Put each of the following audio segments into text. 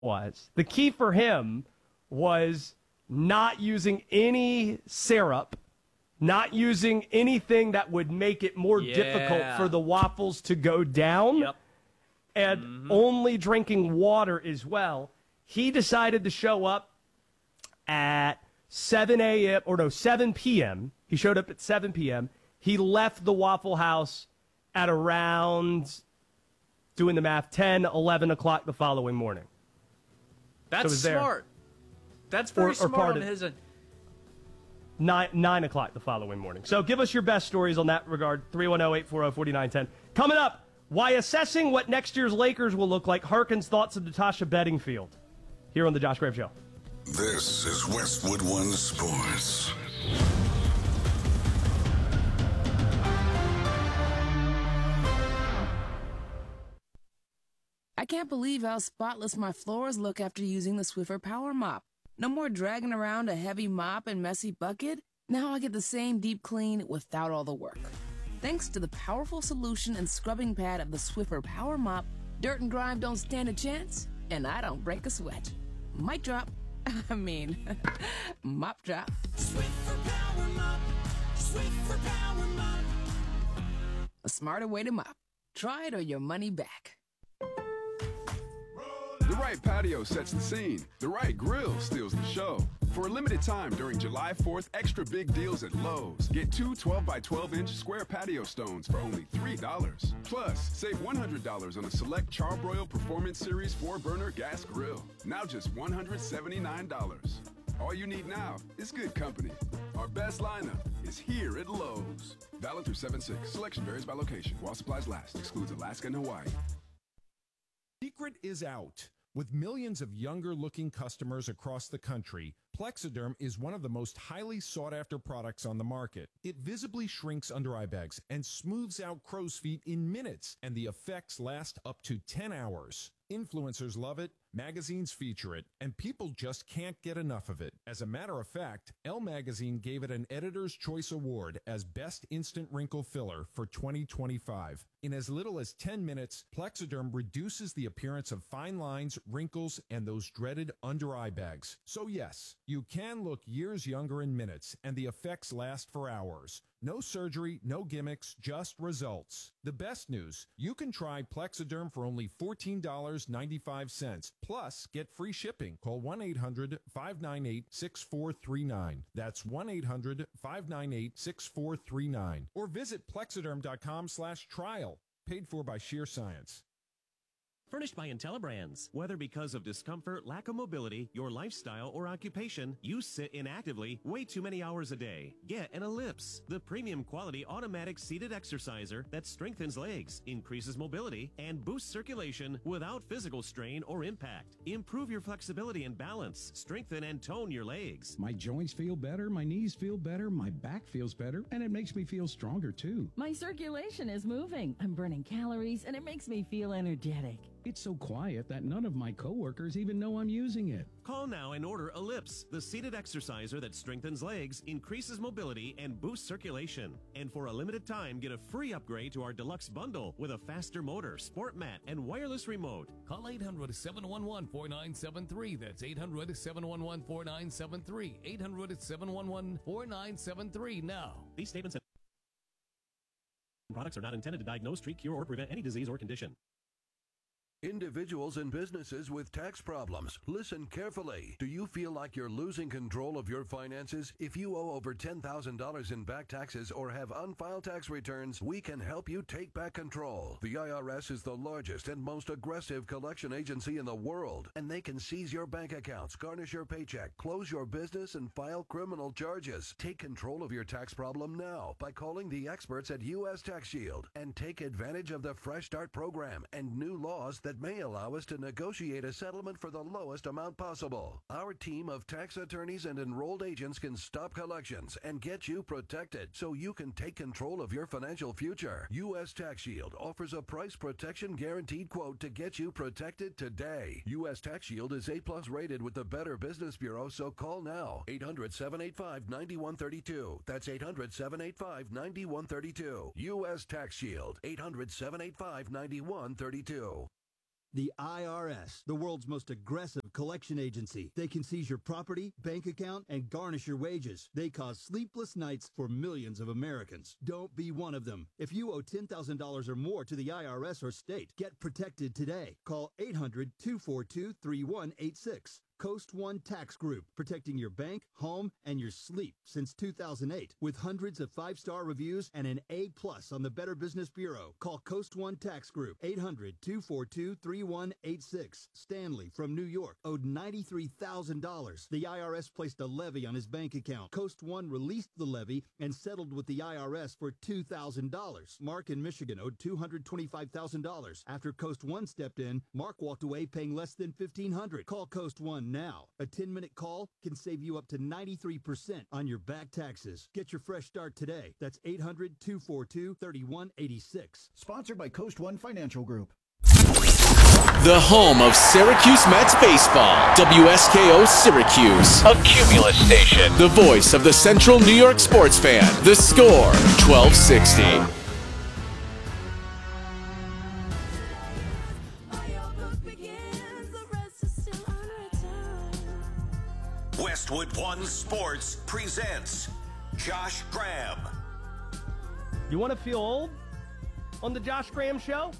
The key for him was not using any syrup, not using anything that would make it more difficult for the waffles to go down, and only drinking water as well. He decided to show up at 7 p.m. He showed up at 7 p.m. He left the Waffle House at around, doing the math, 10, 11 o'clock the following morning. That's smart. That's very smart on his end. 9 o'clock the following morning. So give us your best stories on that regard. 310-840-4910. Coming up, why assessing what next year's Lakers will look like harkens thoughts of Natasha Bedingfield. Here on the Josh Graham Show. This is Westwood One Sports. I can't believe how spotless my floors look after using the Swiffer Power Mop. No more dragging around a heavy mop and messy bucket. Now I get the same deep clean without all the work. Thanks to the powerful solution and scrubbing pad of the Swiffer Power Mop, dirt and grime don't stand a chance, and I don't break a sweat. Mic drop. Mop drop. Swiffer Power Mop. Swiffer Power Mop. A smarter way to mop. Try it or your money back. The right patio sets the scene. The right grill steals the show. For a limited time during July 4th, extra big deals at Lowe's. Get two 12x12-inch square patio stones for only $3. Plus, save $100 on a select Charbroil Performance Series 4-burner gas grill. Now just $179. All you need now is good company. Our best lineup is here at Lowe's. Valid through 7/6. Selection varies by location. While supplies last. Excludes Alaska and Hawaii. Secret is out. With millions of younger-looking customers across the country, Plexiderm is one of the most highly sought-after products on the market. It visibly shrinks under-eye bags and smooths out crow's feet in minutes, and the effects last up to 10 hours. Influencers love it, magazines feature it, and people just can't get enough of it. As a matter of fact, Elle Magazine gave it an Editor's Choice Award as Best Instant Wrinkle Filler for 2025. In as little as 10 minutes, Plexiderm reduces the appearance of fine lines, wrinkles, and those dreaded under-eye bags. So yes, you can look years younger in minutes, and the effects last for hours. No surgery, no gimmicks, just results. The best news, you can try Plexiderm for only $14.95. Plus, get free shipping. Call 1-800-598-6439. That's 1-800-598-6439. Or visit Plexiderm.com/trial. Paid for by Sheer Science. Furnished by IntelliBrands. Whether because of discomfort, lack of mobility, your lifestyle, or occupation, you sit inactively way too many hours a day. Get an Ellipse, the premium quality automatic seated exerciser that strengthens legs, increases mobility, and boosts circulation without physical strain or impact. Improve your flexibility and balance, strengthen and tone your legs. My joints feel better, my knees feel better, my back feels better, and it makes me feel stronger too. My circulation is moving. I'm burning calories, and it makes me feel energetic. It's so quiet that none of my coworkers even know I'm using it. Call now and order Ellipse, the seated exerciser that strengthens legs, increases mobility, and boosts circulation. And for a limited time, get a free upgrade to our deluxe bundle with a faster motor, sport mat, and wireless remote. Call 800-711-4973. That's 800-711-4973. 800-711-4973 now. These statements and products are not intended to diagnose, treat, cure, or prevent any disease or condition. Individuals and businesses with tax problems, listen carefully. Do you feel like you're losing control of your finances? If you owe over $10,000 in back taxes or have unfiled tax returns, we can help you take back control. The IRS is the largest and most aggressive collection agency in the world, and they can seize your bank accounts, garnish your paycheck, close your business, and file criminal charges. Take control of your tax problem now by calling the experts at U.S. Tax Shield and take advantage of the Fresh Start program and new laws that may allow us to negotiate a settlement for the lowest amount possible. Our team of tax attorneys and enrolled agents can stop collections and get you protected so you can take control of your financial future. U.S. Tax Shield offers a price protection guaranteed quote to get you protected today. U.S. Tax Shield is A+ rated with the Better Business Bureau, so call now. 800-785-9132. That's 800-785-9132. U.S. Tax Shield. 800-785-9132. The IRS, the world's most aggressive collection agency. They can seize your property, bank account, and garnish your wages. They cause sleepless nights for millions of Americans. Don't be one of them. If you owe $10,000 or more to the IRS or state, get protected today. Call 800-242-3186. Coast One Tax Group, protecting your bank, home, and your sleep since 2008. With hundreds of 5-star reviews and an A+ on the Better Business Bureau. Call Coast One Tax Group, 800-242-3186. Stanley from New York owed $93,000. The IRS placed a levy on his bank account. Coast One released the levy and settled with the IRS for $2,000. Mark in Michigan owed $225,000. After Coast One stepped in, Mark walked away paying less than $1,500. Call Coast One now. A 10-minute call can save you up to 93% on your back taxes. Get your fresh start today. That's 800-242-3186. Sponsored by Coast One Financial Group. The home of Syracuse Mets baseball. WSKO Syracuse. A Cumulus station. The voice of the Central New York sports fan. The Score, 1260. Westwood One Sports presents Josh Graham. You want to feel old on the Josh Graham Show?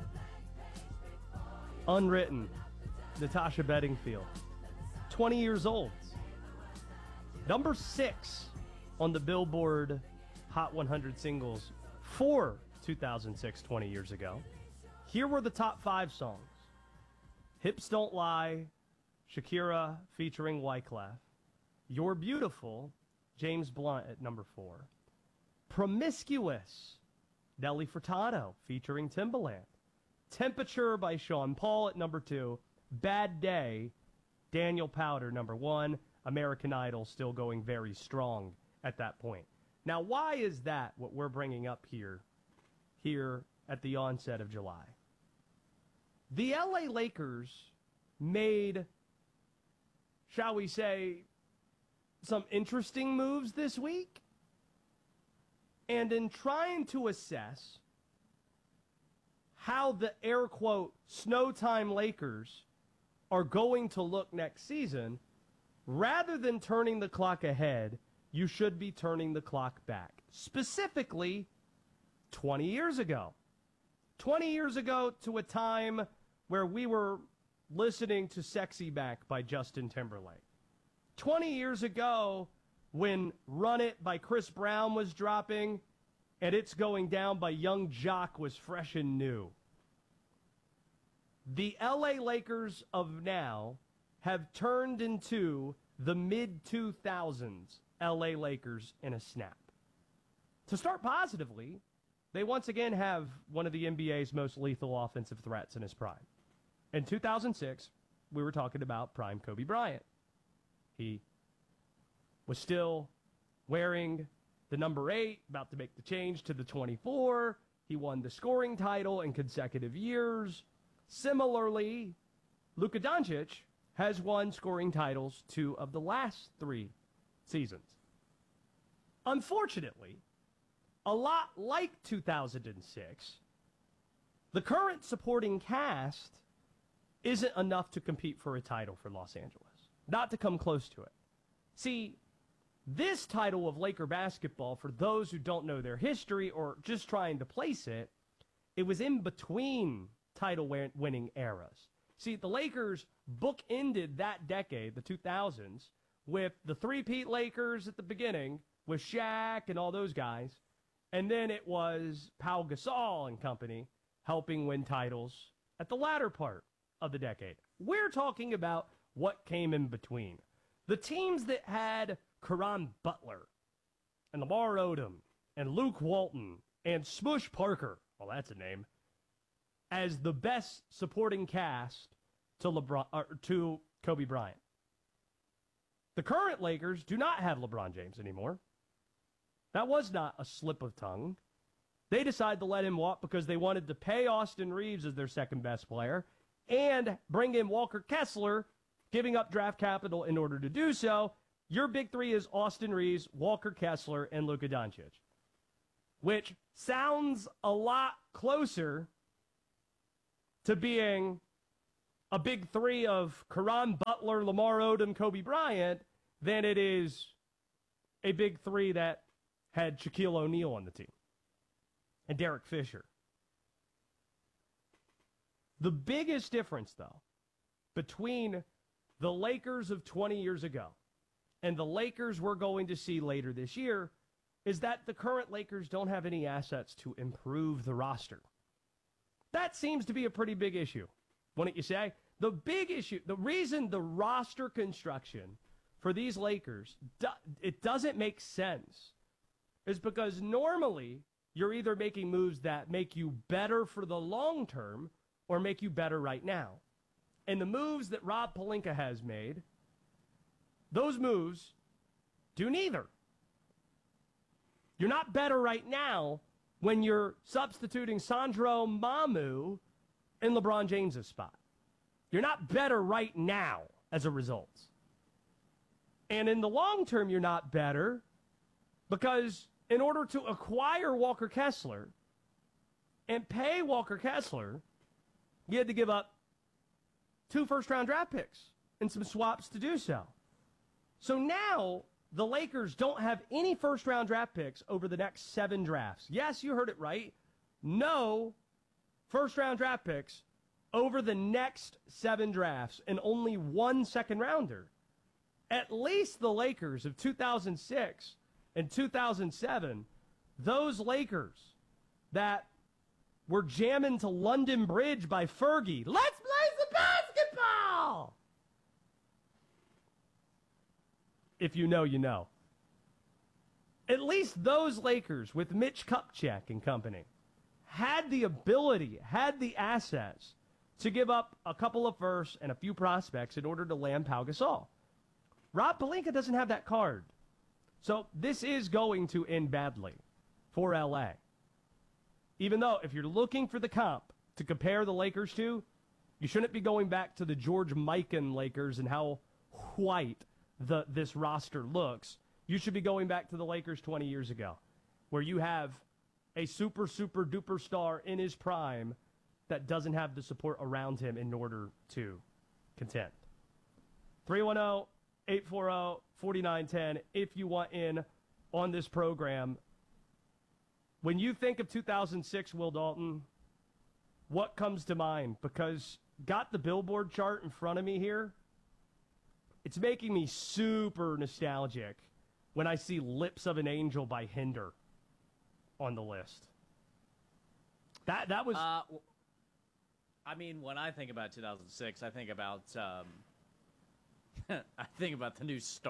Unwritten, Natasha Bedingfield, 20 years old. Number 6 on the Billboard Hot 100 singles for 2006, 20 years ago. Here were the top 5 songs. Hips Don't Lie, Shakira featuring Wyclef. You're Beautiful, James Blunt at number 4. Promiscuous, Nelly Furtado featuring Timbaland. Temperature by Sean Paul at number 2. Bad Day, Daniel Powder, number 1. American Idol still going very strong at that point. Now, why is that what we're bringing up here at the onset of July? The LA Lakers made, shall we say, some interesting moves this week. And in trying to assess how the air quote snow time Lakers are going to look next season, rather than turning the clock ahead, you should be turning the clock back. Specifically, 20 years ago. 20 years ago to a time where we were listening to Sexy Back by Justin Timberlake. 20 years ago when Run It by Chris Brown was dropping and It's Going Down by Young Jock was fresh and new. The LA Lakers of now have turned into the mid-2000s LA Lakers in a snap. To start positively, they once again have one of the NBA's most lethal offensive threats in his prime. In 2006, we were talking about prime Kobe Bryant. He was still wearing the number 8, about to make the change to the 24. He won the scoring title in consecutive years. Similarly, Luka Doncic has won scoring titles 2 of the last 3 seasons. Unfortunately, a lot like 2006, the current supporting cast isn't enough to compete for a title for Los Angeles. Not to come close to it. See, this title of Laker basketball, for those who don't know their history or just trying to place it, it was in between title-winning eras. See, the Lakers bookended that decade, the 2000s, with the three-peat Lakers at the beginning, with Shaq and all those guys, and then it was Pau Gasol and company helping win titles at the latter part of the decade. We're talking about what came in between. The teams that had Caron Butler and Lamar Odom and Luke Walton and Smush Parker, well, that's a name, as the best supporting cast to Kobe Bryant. The current Lakers do not have LeBron James anymore. That was not a slip of tongue. They decided to let him walk because they wanted to pay Austin Reeves as their second best player and bring in Walker Kessler, giving up draft capital in order to do so. Your big three is Austin Reeves, Walker Kessler, and Luka Doncic, which sounds a lot closer to being a big three of Caron Butler, Lamar Odom, Kobe Bryant than it is a big three that had Shaquille O'Neal on the team and Derek Fisher. The biggest difference, though, between the Lakers of 20 years ago and the Lakers we're going to see later this year is that the current Lakers don't have any assets to improve the roster. That seems to be a pretty big issue, wouldn't you say? The big issue, the reason the roster construction for these Lakers, it doesn't make sense, is because normally you're either making moves that make you better for the long term or make you better right now. And the moves that Rob Pelinka has made, those moves do neither. You're not better right now when you're substituting Sandro Mamu in LeBron James' spot. You're not better right now as a result. And in the long term, you're not better because in order to acquire Walker Kessler and pay Walker Kessler, you had to give up 2 first-round draft picks and some swaps to do so. So now the Lakers don't have any first-round draft picks over the next 7 drafts. Yes, you heard it right. No first-round draft picks over the next 7 drafts and only 1 second-rounder. At least the Lakers of 2006 and 2007, those Lakers that were jamming to London Bridge by Fergie. Let's play some basketball! If you know, you know. At least those Lakers with Mitch Kupchak and company had the ability, had the assets to give up a couple of firsts and a few prospects in order to land Pau Gasol. Rob Pelinka doesn't have that card. So this is going to end badly for L.A. Even though if you're looking for the comp to compare the Lakers to, you shouldn't be going back to the George Mikan Lakers and how white this roster looks. You should be going back to the Lakers 20 years ago, where you have a super, super duper star in his prime that doesn't have the support around him in order to contend. 310-840-4910 if you want in on this program. When you think of 2006, Will Dalton, what comes to mind? Because got the Billboard chart in front of me here. It's making me super nostalgic when I see Lips of an Angel by Hinder on the list. That was... I mean, when I think about 2006, I think about I think about the new Star.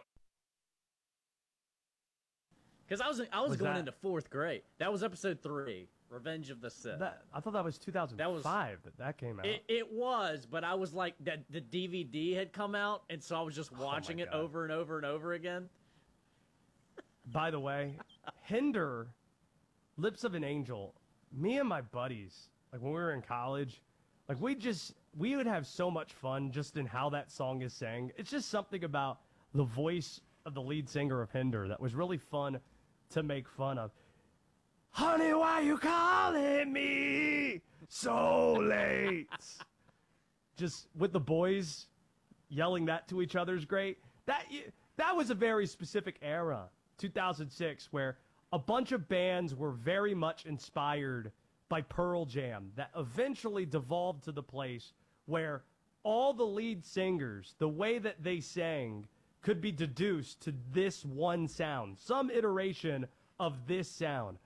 Because I was going into 4th grade. That was episode 3, Revenge of the Sith. I thought that was 2005 that came out. It was, but I was like, the DVD had come out, and so I was just watching it over and over and over again. By the way, Hinder, Lips of an Angel, me and my buddies, like when we were in college, like we would have so much fun just in how that song is sang. It's just something about the voice of the lead singer of Hinder that was really fun to make fun of. Honey, why you calling me so late? Just with the boys yelling that to each other is great. That was a very specific era, 2006, where a bunch of bands were very much inspired by Pearl Jam that eventually devolved to the place where all the lead singers, the way that they sang, could be deduced to this one sound, some iteration of this sound.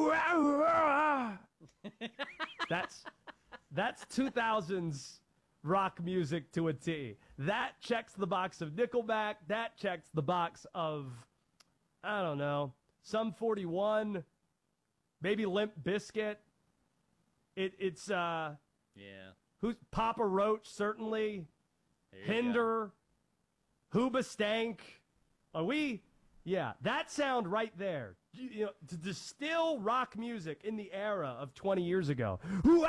That's 2000s rock music to a T. That checks the box of Nickelback. That checks the box of, I don't know, Sum 41, maybe Limp Bizkit. It's who's Papa Roach, certainly. Hinder, Hoobastank. That sound right there. You know, to distill rock music in the era of 20 years ago.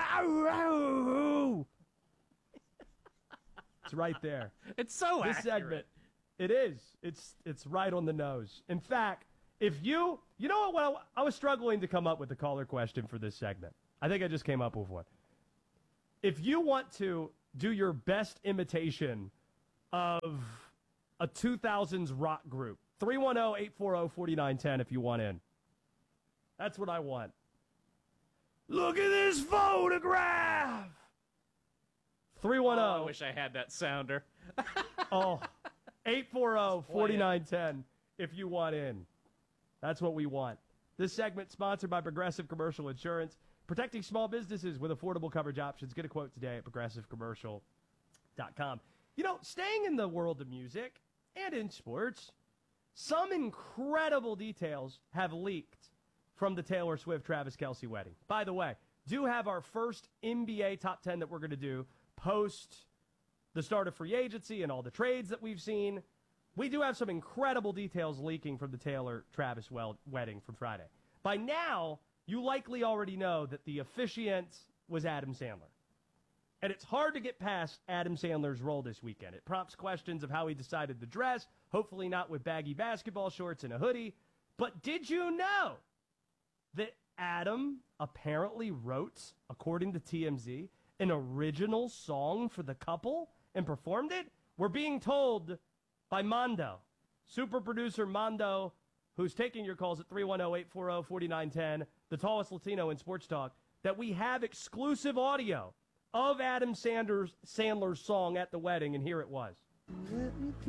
It's right there. It's so this accurate. Segment, it is. It's right on the nose. In fact, if you know what, I was struggling to come up with a caller question for this segment. I think I just came up with one. If you want to do your best imitation of a 2000s rock group. 310-840-4910 if you want in. That's what I want. Look at this photograph! 310. I wish I had that sounder. 840-4910 if you want in. That's what we want. This segment sponsored by Progressive Commercial Insurance, protecting small businesses with affordable coverage options. Get a quote today at progressivecommercial.com. You know, staying in the world of music and in sports, some incredible details have leaked from the Taylor Swift-Travis Kelce wedding. By the way, do have our first NBA top 10 that we're going to do post the start of free agency and all the trades that we've seen. We do have some incredible details leaking from the Taylor-Travis wedding from Friday. By now, you likely already know that the officiant was Adam Sandler. And it's hard to get past Adam Sandler's role this weekend. It prompts questions of how he decided the dress, hopefully not with baggy basketball shorts and a hoodie. But did you know that Adam apparently wrote, according to TMZ, an original song for the couple and performed it? We're being told by Mondo, super producer Mondo, who's taking your calls at 310-840-4910, the tallest Latino in sports talk, that we have exclusive audio of Adam Sandler's song at the wedding, and here it was. Let me